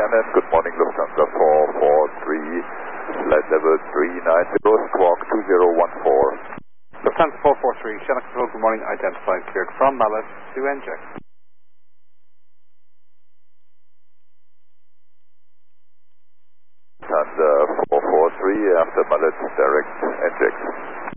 Shannon, good morning, Lufthansa 443, flight level 390, squawk 2014. Lufthansa 443, Shannon Control, good morning, identified, cleared from Mallet to NJ. Lufthansa 443, after Mallet, direct NJ.